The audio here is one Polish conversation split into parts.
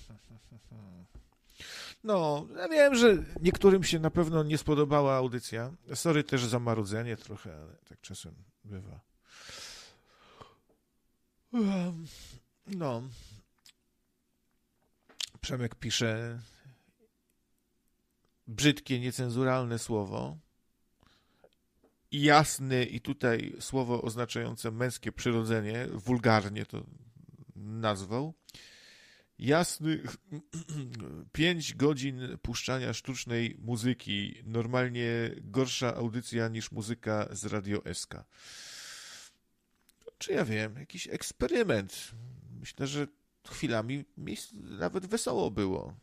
No, ja wiem, że niektórym się na pewno nie spodobała audycja. Sorry też za marudzenie trochę, ale tak czasem bywa. No, Przemek pisze brzydkie, niecenzuralne słowo. Jasny i tutaj słowo oznaczające męskie przyrodzenie, wulgarnie to nazwał. Jasny 5 godzin puszczania sztucznej muzyki. Normalnie gorsza audycja niż muzyka z Radio SK. Czy ja wiem, jakiś eksperyment. Myślę, że chwilami nawet wesoło było.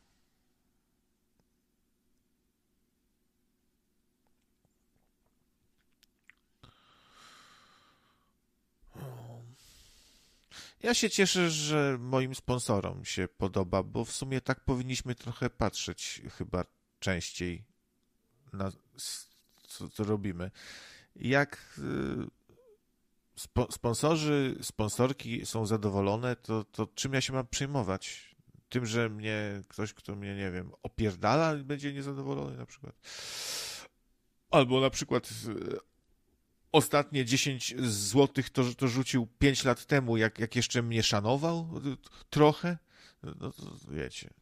Ja się cieszę, że moim sponsorom się podoba, bo w sumie tak powinniśmy trochę patrzeć chyba częściej na co robimy. Jak sponsorki są zadowolone, to czym ja się mam przejmować? Tym, że mnie ktoś, kto mnie, nie wiem, opierdala, będzie niezadowolony na przykład. Albo na przykład ostatnie 10 złotych to rzucił 5 lat temu, jak jeszcze mnie szanował trochę. No to wiecie.